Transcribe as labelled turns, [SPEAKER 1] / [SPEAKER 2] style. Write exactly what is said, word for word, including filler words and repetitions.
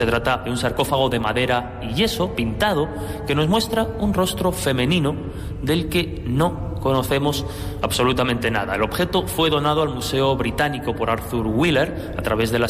[SPEAKER 1] Se trata de un sarcófago de madera y yeso pintado que nos muestra un rostro femenino del que no conocemos absolutamente nada. El objeto fue donado al Museo Británico por Arthur Wheeler a través de la